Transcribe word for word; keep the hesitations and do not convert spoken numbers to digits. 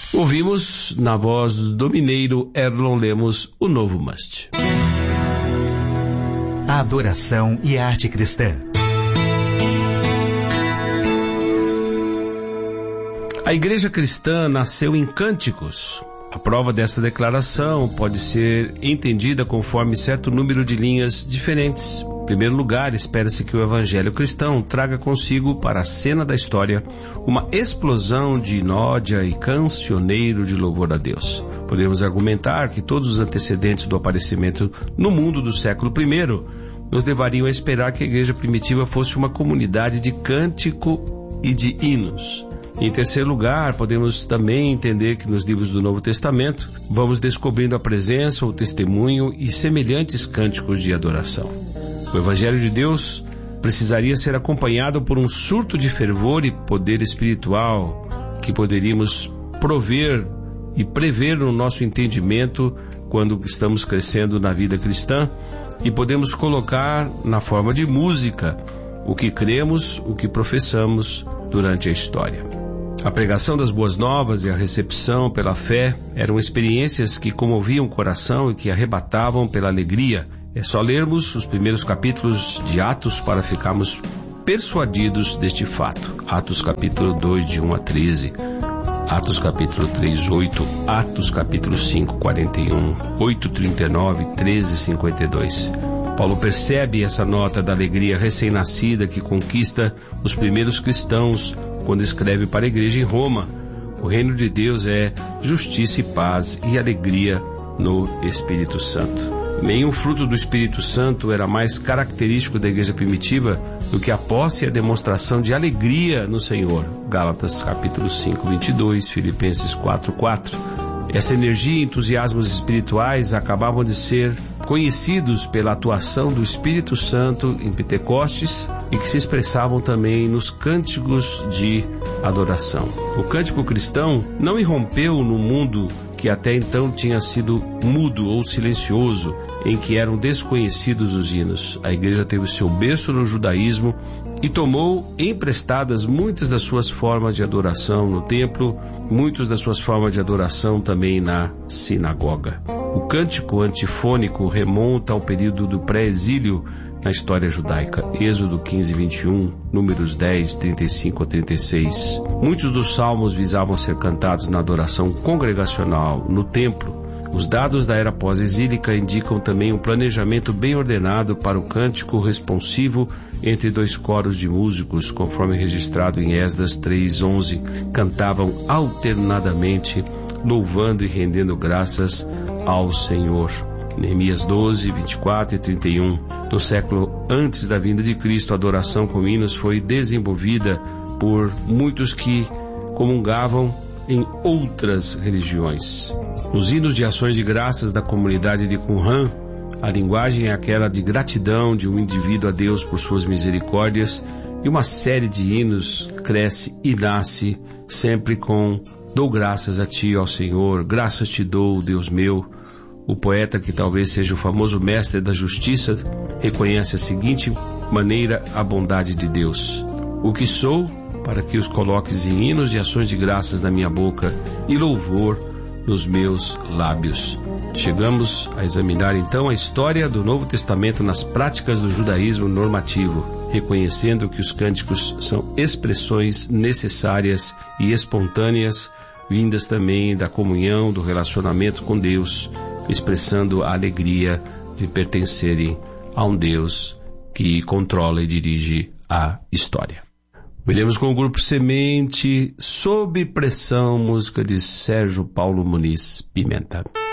Ouvimos, na voz do mineiro Erlon Lemos, o Novo Must. A adoração e a arte cristã. A igreja cristã nasceu em cânticos. A prova desta declaração pode ser entendida conforme certo número de linhas diferentes. Em primeiro lugar, espera-se que o evangelho cristão traga consigo para a cena da história uma explosão de inódia e cancioneiro de louvor a Deus. Podemos argumentar que todos os antecedentes do aparecimento no mundo do século primeiro nos levariam a esperar que a igreja primitiva fosse uma comunidade de cântico e de hinos. Em terceiro lugar, podemos também entender que nos livros do Novo Testamento vamos descobrindo a presença, o testemunho e semelhantes cânticos de adoração. O Evangelho de Deus precisaria ser acompanhado por um surto de fervor e poder espiritual que poderíamos prover e prever no nosso entendimento quando estamos crescendo na vida cristã, e podemos colocar na forma de música o que cremos, o que professamos durante a história. A pregação das boas novas e a recepção pela fé eram experiências que comoviam o coração e que arrebatavam pela alegria. É só lermos os primeiros capítulos de Atos para ficarmos persuadidos deste fato. Atos capítulo dois, de um a treze. Atos capítulo três, oito. Atos capítulo cinco, quarenta e um. oito, trinta e nove, treze, cinquenta e dois. Paulo percebe essa nota da alegria recém-nascida que conquista os primeiros cristãos quando escreve para a igreja em Roma. O reino de Deus é justiça e paz e alegria no Espírito Santo. Nenhum fruto do Espírito Santo era mais característico da igreja primitiva do que a posse e a demonstração de alegria no Senhor. Gálatas capítulo cinco, vinte e dois, Filipenses quatro, quatro. Essa energia e entusiasmos espirituais acabavam de ser conhecidos pela atuação do Espírito Santo em Pentecostes e que se expressavam também nos cânticos de adoração. O cântico cristão não irrompeu no mundo que até então tinha sido mudo ou silencioso, em que eram desconhecidos os hinos. A igreja teve seu berço no judaísmo e tomou emprestadas muitas das suas formas de adoração no templo, muitas das suas formas de adoração também na sinagoga. O cântico antifônico remonta ao período do pré-exílio na história judaica. Êxodo quinze, vinte e um, Números dez, trinta e cinco a trinta e seis. Muitos dos salmos visavam ser cantados na adoração congregacional, no templo. Os dados da era pós-exílica indicam também um planejamento bem ordenado para o cântico responsivo entre dois coros de músicos, conforme registrado em Esdras três, onze. Cantavam alternadamente, louvando e rendendo graças ao Senhor. Neemias doze, vinte e quatro e trinta e um. No século antes da vinda de Cristo, a adoração com hinos foi desenvolvida por muitos que comungavam em outras religiões. Nos hinos de ações de graças da comunidade de Qumran, a linguagem é aquela de gratidão de um indivíduo a Deus por suas misericórdias, e uma série de hinos cresce e nasce sempre com dou graças a ti, ó Senhor, graças te dou, Deus meu. O poeta, que talvez seja o famoso mestre da justiça, reconhece a seguinte maneira a bondade de Deus: o que sou, para que os coloques em hinos de ações de graças na minha boca e louvor nos meus lábios. Chegamos a examinar então a história do Novo Testamento nas práticas do judaísmo normativo, reconhecendo que os cânticos são expressões necessárias e espontâneas, vindas também da comunhão, do relacionamento com Deus, expressando a alegria de pertencerem a um Deus que controla e dirige a história. Veremos com o grupo Semente, Sob Pressão, música de Sérgio Paulo Muniz Pimenta.